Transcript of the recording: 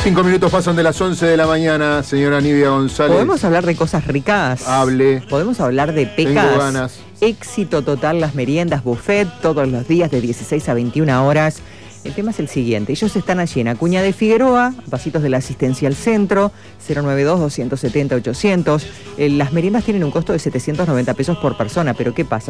5 minutos pasan de las 11 de la mañana, señora Nidia González. ¿Podemos hablar de cosas ricas? Hable. ¿Podemos hablar de pecas? Tengo ganas. Éxito total las meriendas buffet, todos los días de 16 a 21 horas. El tema es el siguiente, ellos están allí en Acuña de Figueroa, pasitos de la Asistencia al Centro, 092-270-800. Las meriendas tienen un costo de 790 pesos por persona, pero ¿qué pasa?